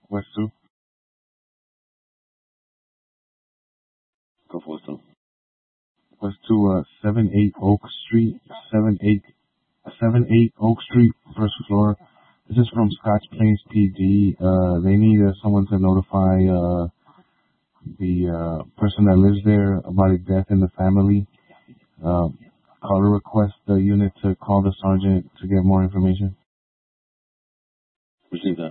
West 2. Go for it, 2. West 2, 7-8 Oak Street, 7-8 Oak Street, first floor. This is from Scotch Plains PD. They need someone to notify the person that lives there about a death in the family. Caller request the unit to call the sergeant to get more information. Received that.